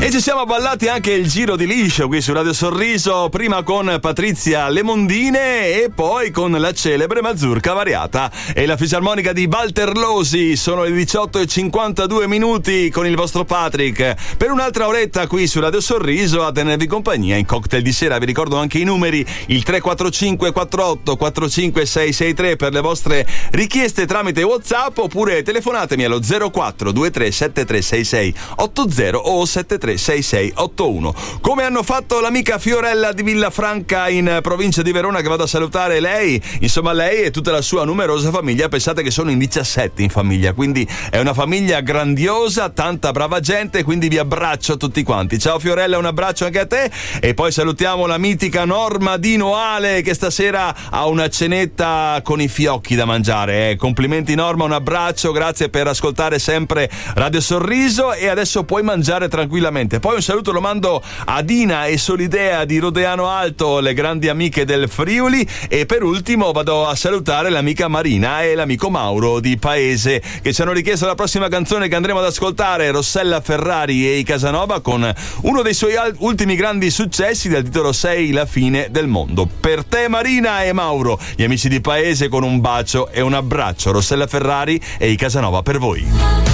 E ci siamo ballati anche il giro di liscio qui su Radio Sorriso, prima con Patrizia Lemondine e poi con la celebre Mazurka Variata e la fisarmonica di Valterlosi. Sono le 18:52 con il vostro Patrick per un'altra oretta qui su Radio Sorriso a tenervi compagnia in cocktail di sera. Vi ricordo anche i numeri, il 345 48 45 663 per le vostre richieste tramite WhatsApp, oppure telefonatemi allo 04 23 7366 80 o 73 6681. Come hanno fatto l'amica Fiorella di Villafranca in provincia di Verona, che vado a salutare lei, insomma lei e tutta la sua numerosa famiglia. Pensate che sono in 17 in famiglia, quindi è una famiglia grandiosa, tanta brava gente, quindi vi abbraccio tutti quanti. Ciao Fiorella, un abbraccio anche a te. E poi salutiamo la mitica Norma di Noale, che stasera ha una cenetta con i fiocchi da mangiare. Complimenti Norma, un abbraccio, grazie per ascoltare sempre Radio Sorriso e adesso puoi mangiare tranquillamente. Poi un saluto lo mando a Dina e Solidea di Rodeano Alto, le grandi amiche del Friuli, e per ultimo vado a salutare l'amica Marina e l'amico Mauro di Paese, che ci hanno richiesto la prossima canzone che andremo ad ascoltare, Rossella Ferrari e i Casanova, con uno dei suoi ultimi grandi successi dal titolo Sei la fine del mondo. Per te Marina e Mauro, gli amici di Paese, con un bacio e un abbraccio, Rossella Ferrari e i Casanova per voi.